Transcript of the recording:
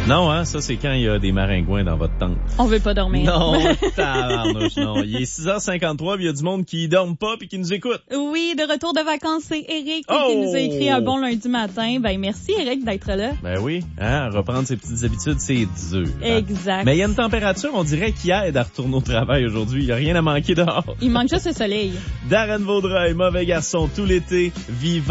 Non, hein, ça c'est quand il y a des maringouins dans votre tente. On veut pas dormir. Non, tabarnouche, non. Il est 6h53, il y a du monde qui dorme pas puis qui nous écoute. Oui, de retour de vacances, c'est Eric qui nous a écrit un bon lundi matin. Ben merci Eric d'être là. Ben oui, hein, reprendre ses petites habitudes, c'est dur. Hein? Exact. Mais il y a une température, on dirait, qui aide à retourner au travail aujourd'hui. Il y a rien à manquer dehors. Il manque juste le soleil. Darren Vaudreuil, mauvais garçon tout l'été, vivant.